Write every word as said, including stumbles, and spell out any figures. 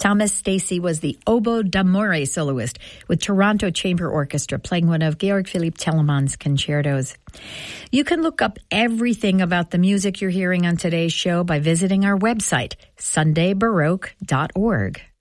Thomas Stacy was the oboe d'amore soloist with Toronto Chamber Orchestra playing one of Georg Philipp Telemann's concertos. You can look up everything about the music you're hearing on today's show by visiting our website, sunday baroque dot org.